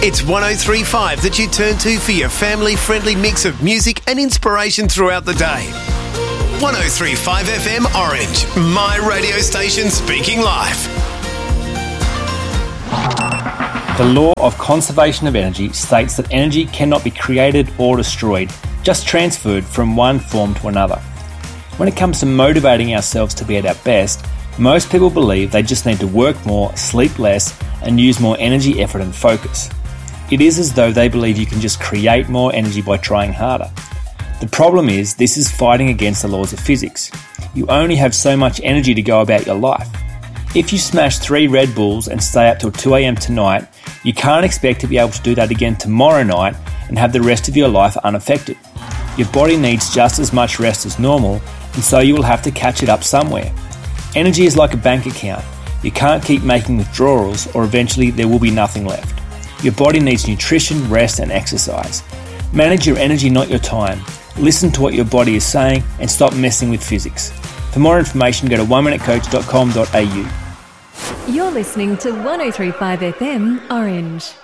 It's 103.5 that you turn to for your family-friendly mix of music and inspiration throughout the day. 103.5 FM Orange, my radio station speaking live. The law of conservation of energy states that energy cannot be created or destroyed, just transferred from one form to another. When it comes to motivating ourselves to be at our best, most people believe they just need to work more, sleep less, and use more energy, effort, and focus. It is as though they believe you can just create more energy by trying harder. The problem is, this is fighting against the laws of physics. You only have so much energy to go about your life. If you smash 3 Red Bulls and stay up till 2 a.m. tonight, you can't expect to be able to do that again tomorrow night and have the rest of your life unaffected. Your body needs just as much rest as normal, and so you will have to catch it up somewhere. Energy is like a bank account. You can't keep making withdrawals, or eventually there will be nothing left. Your body needs nutrition, rest, and exercise. Manage your energy, not your time. Listen to what your body is saying and stop messing with physics. For more information, go to oneminutecoach.com.au. You're listening to 103.5 FM Orange.